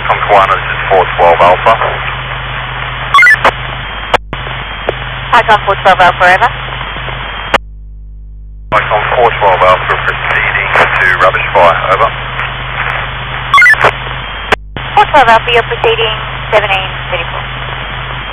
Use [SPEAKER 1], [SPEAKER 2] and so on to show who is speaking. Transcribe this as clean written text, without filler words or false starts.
[SPEAKER 1] Icon Kiwana, this is 412 Alpha.
[SPEAKER 2] Icon 412 Alpha, over.
[SPEAKER 1] Icon 412 Alpha proceeding to rubbish fire, over.
[SPEAKER 2] 412 Alpha, you're proceeding 1734.